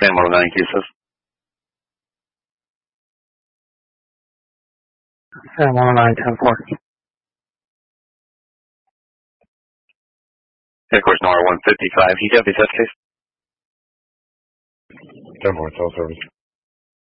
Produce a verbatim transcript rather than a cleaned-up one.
San one oh nine cases. San one oh nine, ten four. Air Course Nora one fifty-five, he got this case. ten four, cell service.